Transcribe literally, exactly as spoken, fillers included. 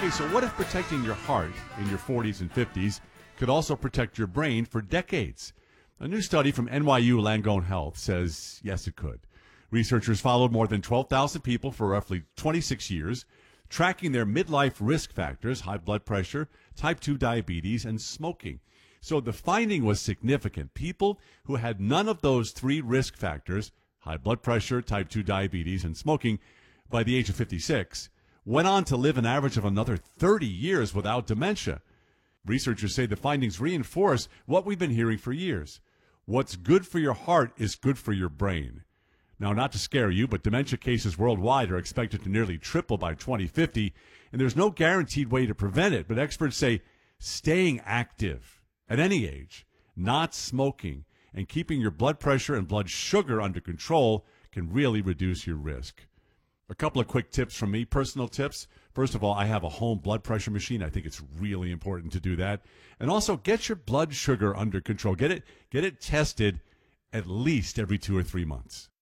Okay, so what if protecting your heart in your forties and fifties could also protect your brain for decades? A new study from N Y U Langone Health says yes, it could. Researchers followed more than twelve thousand people for roughly twenty-six years, tracking their midlife risk factors, high blood pressure, type two diabetes, and smoking. So the finding was significant. People who had none of those three risk factors, high blood pressure, type two diabetes, and smoking, by the age of fifty-six, went on to live an average of another thirty years without dementia. Researchers say the findings reinforce what we've been hearing for years. What's good for your heart is good for your brain. Now, not to scare you, but dementia cases worldwide are expected to nearly triple by twenty fifty, and there's no guaranteed way to prevent it. But experts say staying active at any age, not smoking, and keeping your blood pressure and blood sugar under control can really reduce your risk. A couple of quick tips from me, personal tips. First of all, I have a home blood pressure machine. I think it's really important to do that. And also, get your blood sugar under control. Get it, get it tested at least every two or three months.